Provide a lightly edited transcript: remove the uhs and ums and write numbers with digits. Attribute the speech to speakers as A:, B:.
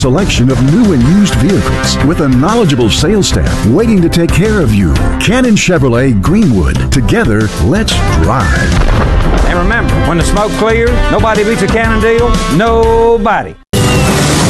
A: Selection of new and used vehicles with a knowledgeable sales staff waiting to take care of you. Cannon Chevrolet Greenwood. Together, let's drive.
B: And remember, when the smoke clears, nobody beats a Cannon deal. Nobody.